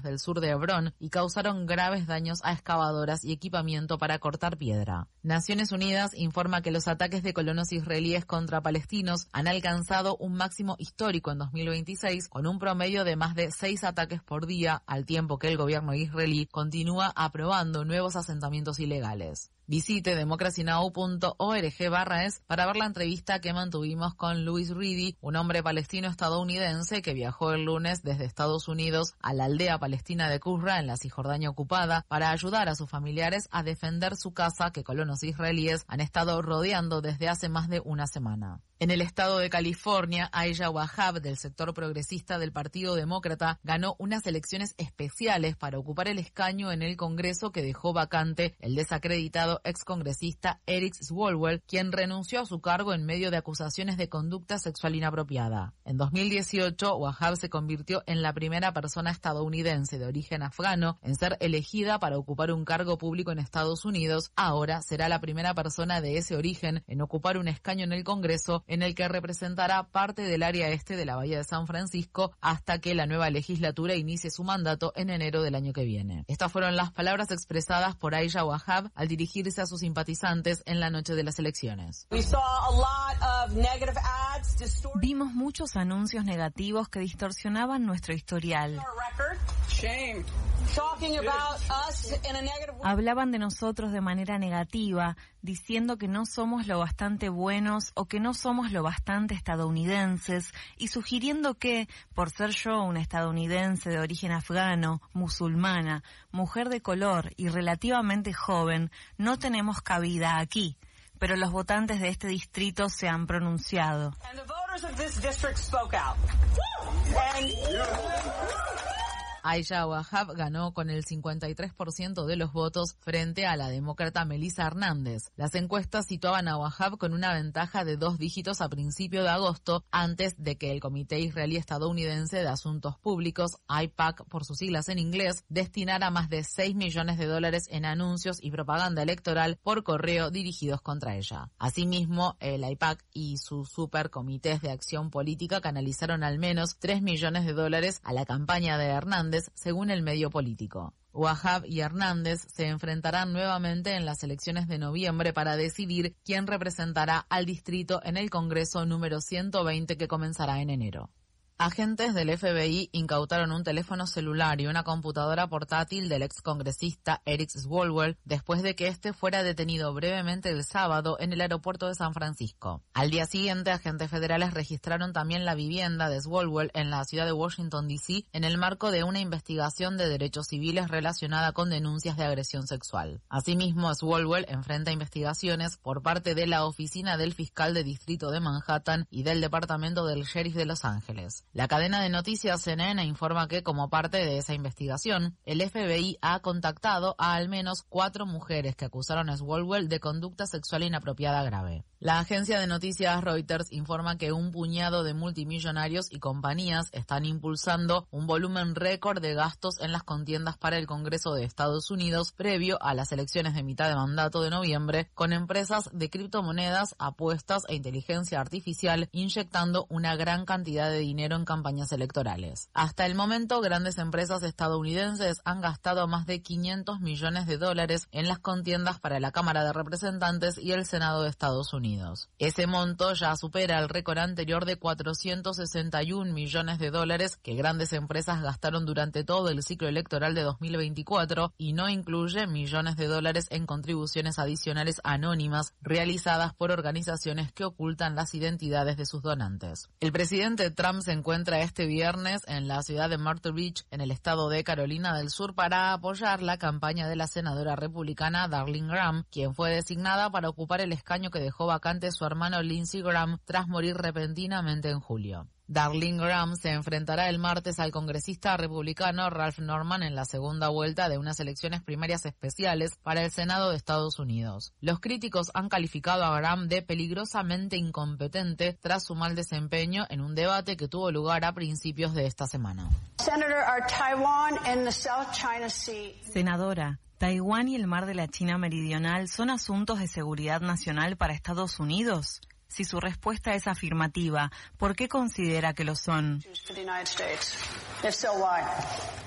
del sur de Hebrón y causaron graves daños a excavadoras y equipamiento para cortar piedra. Naciones Unidas informa que los ataques de colonos israelíes contra palestinos han alcanzado un máximo histórico en 2026, con un promedio de más de 6 ataques por día, al tiempo que el gobierno israelí continúa aprobando nuevos asentamientos ilegales. Visite democracynow.org/es para ver la entrevista que mantuvimos con Louis Reedy, un hombre palestino-estadounidense que viajó el lunes desde Estados Unidos a la aldea palestina de Qusra en la Cisjordania ocupada para ayudar a sus familiares a defender su casa que colonos israelíes han estado rodeando desde hace más de una semana. En el estado de California, Elijah Wahab, del sector progresista del Partido Demócrata, ganó unas elecciones especiales para ocupar el escaño en el Congreso que dejó vacante el desacreditado excongresista Eric Swalwell, quien renunció a su cargo en medio de acusaciones de conducta sexual inapropiada. En 2018, Wahab se convirtió en la primera persona estadounidense de origen afgano en ser elegida para ocupar un cargo público en Estados Unidos. Ahora será la primera persona de ese origen en ocupar un escaño en el Congreso, en el que representará parte del área este de la Bahía de San Francisco hasta que la nueva legislatura inicie su mandato en enero del año que viene. Estas fueron las palabras expresadas por Elijah Wahab al dirigirse a sus simpatizantes en la noche de las elecciones. Vimos muchos anuncios negativos que distorsionaban nuestro historial. Hablaban de nosotros de manera negativa, diciendo que no somos lo bastante buenos o que no somos lo bastante estadounidenses y sugiriendo que, por ser yo una estadounidense de origen afgano, musulmana, mujer de color y relativamente joven, no tenemos cabida aquí. Pero los votantes de este distrito se han pronunciado. Elijah Wahab ganó con el 53% de los votos frente a la demócrata Melissa Hernández. Las encuestas situaban a Wahab con una ventaja de 2 dígitos a principio de agosto, antes de que el Comité Israelí Estadounidense de Asuntos Públicos, AIPAC por sus siglas en inglés, destinara más de $6 millones en anuncios y propaganda electoral por correo dirigidos contra ella. Asimismo, el AIPAC y sus supercomités de acción política canalizaron al menos $3 millones a la campaña de Hernández, según el medio político. Wahab y Hernández se enfrentarán nuevamente en las elecciones de noviembre para decidir quién representará al distrito en el Congreso número 120 que comenzará en enero. Agentes del FBI incautaron un teléfono celular y una computadora portátil del excongresista Eric Swalwell después de que este fuera detenido brevemente el sábado en el aeropuerto de San Francisco. Al día siguiente, agentes federales registraron también la vivienda de Swalwell en la ciudad de Washington, D.C., en el marco de una investigación de derechos civiles relacionada con denuncias de agresión sexual. Asimismo, Swalwell enfrenta investigaciones por parte de la Oficina del Fiscal de Distrito de Manhattan y del Departamento del Sheriff de Los Ángeles. La cadena de noticias CNN informa que, como parte de esa investigación, el FBI ha contactado a al menos 4 mujeres que acusaron a Swalwell de conducta sexual inapropiada grave. La agencia de noticias Reuters informa que un puñado de multimillonarios y compañías están impulsando un volumen récord de gastos en las contiendas para el Congreso de Estados Unidos previo a las elecciones de mitad de mandato de noviembre, con empresas de criptomonedas, apuestas e inteligencia artificial inyectando una gran cantidad de dinero en campañas electorales. Hasta el momento, grandes empresas estadounidenses han gastado más de $500 millones en las contiendas para la Cámara de Representantes y el Senado de Estados Unidos. Ese monto ya supera el récord anterior de $461 millones que grandes empresas gastaron durante todo el ciclo electoral de 2024 y no incluye millones de dólares en contribuciones adicionales anónimas realizadas por organizaciones que ocultan las identidades de sus donantes. El presidente Trump se encuentra este viernes en la ciudad de Myrtle Beach, en el estado de Carolina del Sur, para apoyar la campaña de la senadora republicana Darlene Graham, quien fue designada para ocupar el escaño que dejó vacante su hermano Lindsey Graham tras morir repentinamente en julio. Darlene Graham se enfrentará el martes al congresista republicano Ralph Norman en la segunda vuelta de unas elecciones primarias especiales para el Senado de Estados Unidos. Los críticos han calificado a Graham de peligrosamente incompetente tras su mal desempeño en un debate que tuvo lugar a principios de esta semana. Senadora, ¿Taiwán y el Mar de la China Meridional son asuntos de seguridad nacional para Estados Unidos? Si su respuesta es afirmativa, ¿por qué considera que lo son?